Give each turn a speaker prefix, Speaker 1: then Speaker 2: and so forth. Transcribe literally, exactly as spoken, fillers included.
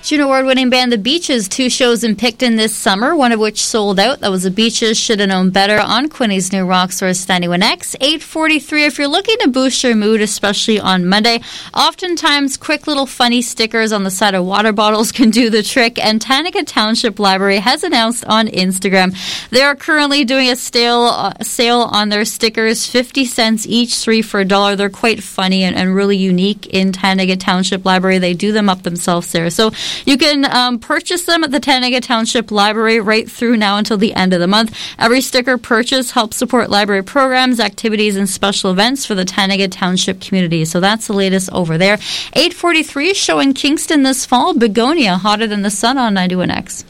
Speaker 1: June Award-winning band The Beaches, two shows in Picton this summer, one of which sold out. That was The Beaches, Should Have Known Better on Quinny's new rock source ninety-one X. eight forty-three, if you're looking to boost your mood, especially on Monday, oftentimes quick little funny stickers on the side of water bottles can do the trick, and Tanaga Township Library has announced on Instagram they are currently doing a sale, uh, sale on their stickers, fifty cents each, three for a dollar. They're quite funny and, and really unique in Tanaga Township Library. They do them up themselves there. So you can um, purchase them at the Tanaga Township Library right through now until the end of the month. Every sticker purchase helps support library programs, activities, and special events for the Tanaga Township community. So that's the latest over there. eight forty-three, show in Kingston this fall, Begonia, Hotter Than the Sun on ninety-one X.